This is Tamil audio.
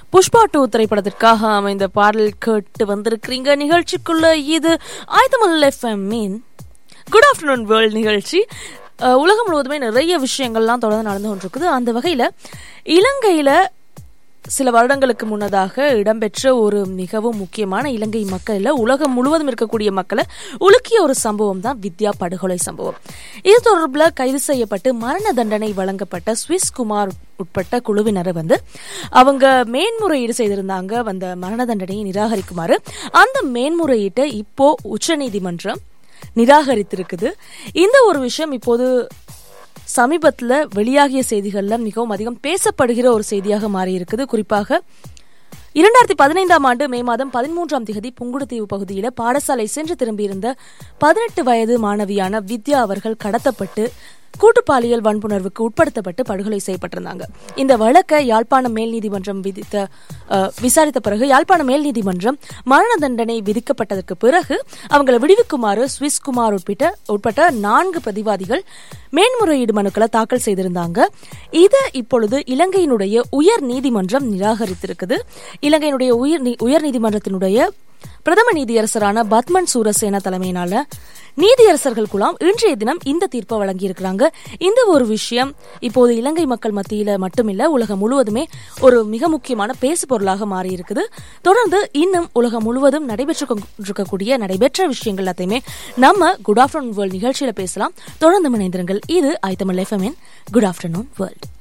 புஷ்பா 2 திரைப்படத்திற்காக அமைந்த பாடல் கேட்டு வந்திருக்கிறீங்க. நிகழ்ச்சிக்குள்ள இது ஆய்தமல் எஃப்எம்மின் குட் ஆஃப்டர்நூன் வேர்ல்ட் நிகழ்ச்சி. உலகம் முழுவதுமே நிறைய விஷயங்கள்லாம் தொடர்ந்து நடந்து கொண்டிருக்குது. அந்த வகையில் இலங்கையில் சில வருடங்களுக்கு முன்னதாக இடம்பெற்ற ஒரு மிகவும் முக்கியமான இலங்கை மக்களில் உலகம் முழுவதும் இருக்கக்கூடிய மக்களை உலுக்கிய ஒரு சம்பவம் தான் வித்யா படுகொலை சம்பவம். இது தொடர்பில் கைது செய்யப்பட்டு மரண தண்டனை வழங்கப்பட்ட சுவிஸ் குமார் உட்பட்ட குழுவினரை அவங்க மேன்முறையீடு செய்திருந்தாங்க. அந்த மரண தண்டனையை நிராகரிக்குமாறு அந்த மேன்முறையீட்டை இப்போ உச்சநீதிமன்றம் நிராகரித்திருக்குது. இந்த ஒரு விஷயம் இப்போது சமீபத்தில் வெளியாகிய செய்திகள்ல மிகவும் அதிகம் பேசப்படுகிற ஒரு செய்தியாக மாறி இருக்குது. குறிப்பாக 2015 ஆண்டு மே மாதம் 13ஆம் தேதி புங்குடுதீவு பகுதியில் பாடசாலை சென்று திரும்பியிருந்த 18 வயது மாணவியான வித்யா அவர்கள் கடத்தப்பட்டு கூட்டு பாலியல் வன்புணர்வுக்கு உட்படுத்தப்பட்டு படுகொலை செய்யப்பட்டிருந்தாங்க. இந்த வழக்கை யாழ்ப்பாணம் மேல் நீதிமன்றம் விசாரித்த பிறகு யாழ்ப்பாணம் மேல் நீதிமன்றம் மரண தண்டனை விதிக்கப்பட்டதற்கு பிறகு அவங்களை விடுவிக்குமாறு சுவிஸ் குமார் உட்பட்ட 4 பிரதிவாதிகள் மேன்முறையீடு மனுக்களை தாக்கல் செய்திருந்தாங்க. இதை இப்பொழுது இலங்கையினுடைய உயர் நீதிமன்றம் நிராகரித்திருக்குது. இலங்கையினுடைய உயர் நீதிமன்றத்தினுடைய பிரதம நீதியரசரான பத்மன் சூரசேன தலைமையினால நீதியரசர்கள் குழாம் இன்றைய தினம் இந்த தீர்ப்பை வழங்கியிருக்கிறாங்க. இந்த ஒரு விஷயம் இப்போது இலங்கை மக்கள் மத்தியில மட்டுமில்ல உலகம் முழுவதுமே ஒரு மிக முக்கியமான பேசு பொருளாக மாறி இருக்குது. தொடர்ந்து இன்னும் உலகம் முழுவதும் நடைபெற்ற விஷயங்கள் எல்லாத்தையுமே நம்ம குட் ஆஃப்டர்நூன் வேர்ல்ட் நிகழ்ச்சியில பேசலாம். தொடர்ந்து இணைந்திருங்கள். இது ஆய்தமிழ் எஃப்எம்மின் குட் ஆஃப்டர்நூன் வேர்ல்ட்.